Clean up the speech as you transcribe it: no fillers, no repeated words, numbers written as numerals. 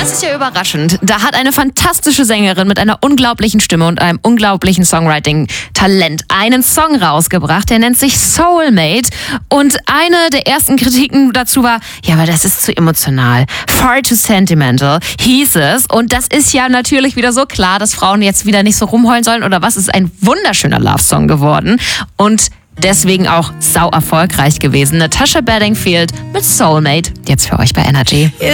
Das ist ja überraschend. Da hat eine fantastische Sängerin mit einer unglaublichen Stimme und einem unglaublichen Songwriting-Talent einen Song rausgebracht, der nennt sich Soulmate. Und eine der ersten Kritiken dazu war, ja, aber das ist zu emotional. Far too sentimental, hieß es. Und das ist ja natürlich wieder so klar, dass Frauen jetzt wieder nicht so rumheulen sollen oder was. Es ist ein wunderschöner Love-Song geworden. Und deswegen auch sau erfolgreich gewesen. Natasha Bedingfield mit Soulmate. Jetzt für euch bei Energy.